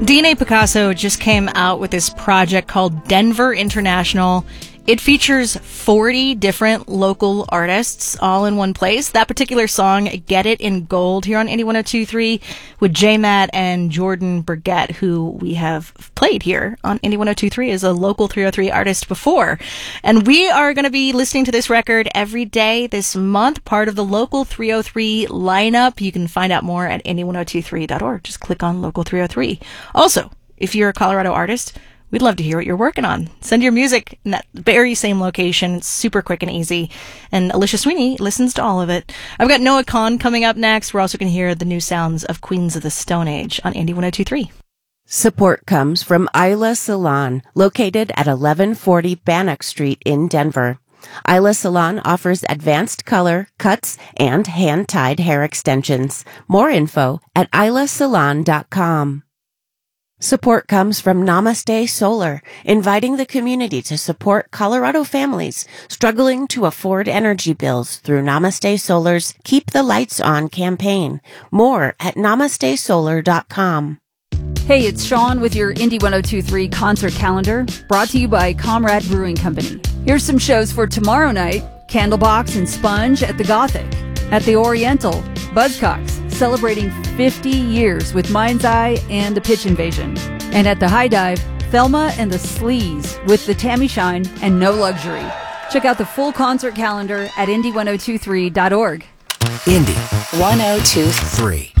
DNA Picasso just came out with this project called Denver International. It features 40 different local artists all in one place. That particular song, Get It in Gold, here on Indie 102.3 with J-Matt and Jordan Burgett, who we have played here on Indie 102.3 as a local 303 artist before. And we are going to be listening to this record every day this month, part of the Local 303 lineup. You can find out more at indie1023.org. Just click on Local 303. Also, if you're a Colorado artist, we'd love to hear what you're working on. Send your music in that very same location. It's super quick and easy. And Alicia Sweeney listens to all of it. I've got Noah Kahan coming up next. We're also going to hear the new sounds of Queens of the Stone Age on Indie 102.3. Support comes from Isla Salon, located at 1140 Bannock Street in Denver. Isla Salon offers advanced color, cuts, and hand-tied hair extensions. More info at islasalon.com. Support comes from Namaste Solar, inviting the community to support Colorado families struggling to afford energy bills through Namaste Solar's Keep the Lights On campaign. More at namastesolar.com. Hey, it's Sean with your Indie 102.3 concert calendar, brought to you by Comrade Brewing Company. Here's some shows for tomorrow night: Candlebox and Sponge at the Gothic. At the Oriental, Buzzcocks, celebrating 50 years with Mind's Eye and the Pitch Invasion. And at the High Dive, Thelma and the Sleaze with the Tammy Shine and No Luxury. Check out the full concert calendar at indie1023.org. Indie 102.3.